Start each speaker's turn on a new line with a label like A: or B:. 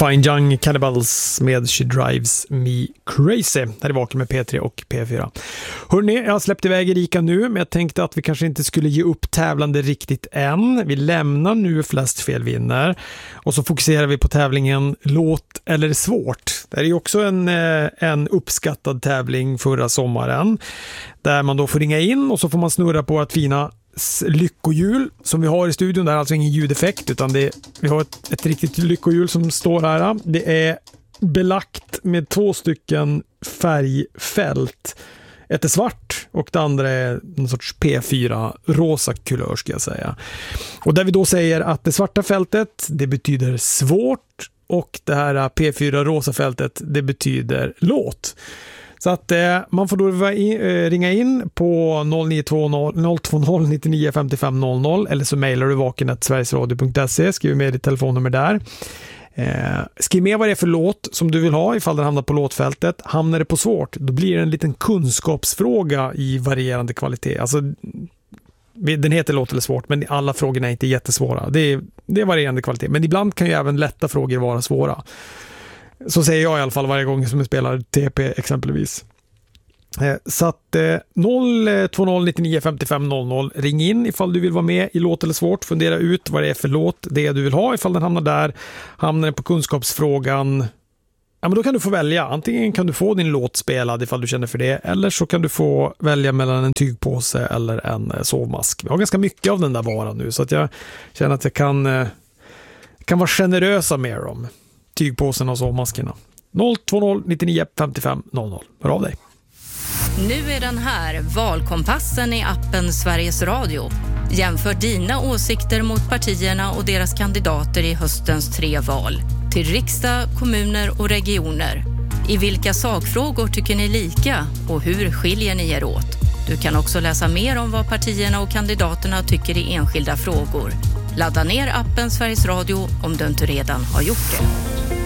A: Fine Young Cannibals med She Drives Me Crazy. Här är Vaken med P3 och P4. Hörrni, jag har släppt iväg Erika nu, men jag tänkte att vi kanske inte skulle ge upp tävlande riktigt än. Vi lämnar nu flest fel vinner och så fokuserar vi på tävlingen Låt eller svårt. Det är ju också en uppskattad tävling förra sommaren där man då får ringa in och så får man snurra på att fina lyckohjul som vi har i studion. Det är alltså ingen ljudeffekt utan vi har ett riktigt lyckohjul som står här. Det är belagt med 2 stycken färgfält. Ett är svart och det andra är en sorts P4 rosa kulör ska jag säga. Och där vi då säger att det svarta fältet det betyder svårt och det här P4 rosa fältet det betyder låt. Så att man får då ringa in på 020 99 55 00 eller så mejlar du vaken@sverigesradio.se, skriv med ditt telefonnummer där. Skriv med vad det är för låt som du vill ha ifall den hamnar på låtfältet. Hamnar det på svårt, då blir det en liten kunskapsfråga i varierande kvalitet. Alltså, den heter låt eller svårt, men alla frågorna är inte jättesvåra. Det är varierande kvalitet, men ibland kan ju även lätta frågor vara svåra. Så säger jag i alla fall varje gång som jag spelar TP exempelvis. Så att 020 99 55 00, ring in ifall du vill vara med i låt eller svårt. Fundera ut vad det är för låt det du vill ha. Ifall den hamnar där, hamnar den på kunskapsfrågan, ja, men då kan du få välja. Antingen kan du få din låt spelad ifall du känner för det, eller så kan du få välja mellan en tygpåse eller en sovmask. Vi har ganska mycket av den där varan nu så att jag känner att jag kan vara generösa med dem. Tygpåsen och sovmaskerna. 020 99 55 00. Hör av dig.
B: Nu är den här, valkompassen i appen Sveriges Radio. Jämför dina åsikter mot partierna och deras kandidater i höstens 3 val. Till riksdag, kommuner och regioner. I vilka sakfrågor tycker ni lika och hur skiljer ni er åt? Du kan också läsa mer om vad partierna och kandidaterna tycker i enskilda frågor. Ladda ner appen Sveriges Radio om du inte redan har gjort det.